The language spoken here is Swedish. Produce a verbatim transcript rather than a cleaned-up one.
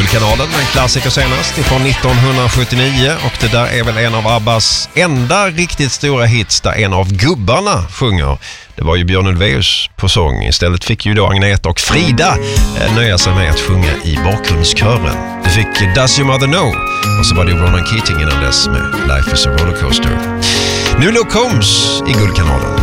Guldkanalen, en klassiker senast från nittonhundrasjuttionio, och det där är väl en av Abbas enda riktigt stora hits där en av gubbarna sjunger. Det var ju Björn Ulvaeus på sång. Istället fick ju då Agneta och Frida eh, nöja sig med att sjunga i bakgrundskören. Du fick Does Your Mother Know, och så var det Ronan Keating innan dess med Life is a Rollercoaster. Nu Luke Combs i Guldkanalen.